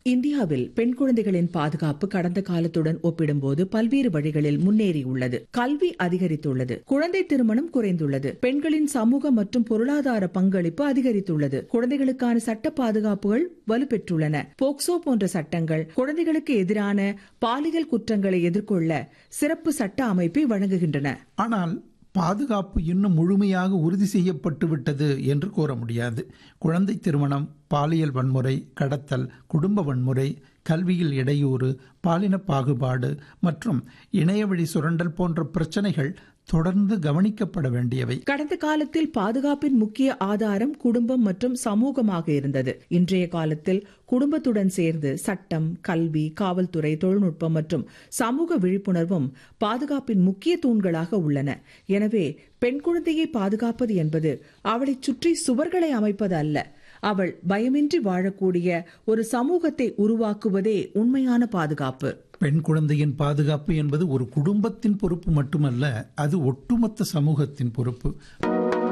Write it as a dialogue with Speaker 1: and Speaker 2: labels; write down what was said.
Speaker 1: இந்தியாவில் பெண் குழந்தைகளின் பாதுகாப்பு கடந்த காலத்துடன் ஒப்பிடும்போது பல்வேறு வழிகளில் முன்னேறியுள்ளது. கல்வி அதிகரித்துள்ளது, குழந்தை திருமணம் குறைந்துள்ளது, பெண்களின் சமூக மற்றும் பொருளாதார பங்களிப்பு அதிகரித்துள்ளது, குழந்தைகளுக்கான சட்ட பாதுகாப்புகள் வலுப்பெற்றுள்ளன. போக்சோ போன்ற சட்டங்கள் குழந்தைகளுக்கு எதிரான பாலியல் குற்றங்களை எதிர்கொள்ள சிறப்பு சட்ட அமைப்பை வழங்குகின்றன.
Speaker 2: ஆனால் பாதுகாப்பு இன்னும் முழுமையாக உறுதி செய்யப்பட்டு விட்டது என்று கூற முடியாது. குழந்தை திருமணம், பாலியல் வன்முறை, கடத்தல், குடும்ப வன்முறை, கல்வியில் இடையூறு, பாலின பாகுபாடு மற்றும் இணையவழி சுரண்டல் போன்ற பிரச்சனைகள் தொடர்ந்து கவனிக்கப்பட வேண்டியவை.
Speaker 1: கடந்த காலத்தில் பாதுகாப்பின் முக்கிய ஆதாரம் குடும்பம் மற்றும் சமூகமாக இருந்தது. இன்றைய காலத்தில் குடும்பத்துடன் சேர்ந்து சட்டம், கல்வி, காவல்துறை, தொழில்நுட்பம் மற்றும் சமூக விழிப்புணர்வும் பாதுகாப்பின் முக்கிய தூண்களாக உள்ளன. எனவே பெண் குழந்தையை பாதுகாப்பது என்பது அவளை சுற்றி சுவர்களை அமைப்பது அல்ல, அவள் பயமின்றி வாழக்கூடிய ஒரு சமூகத்தை உருவாக்குவதே உண்மையான பாதுகாப்பு.
Speaker 2: பெண் குழந்தையின் பாதுகாப்பு என்பது ஒரு குடும்பத்தின் பொறுப்பு மட்டுமல்ல, அது ஒட்டுமொத்த சமூகத்தின் பொறுப்பு.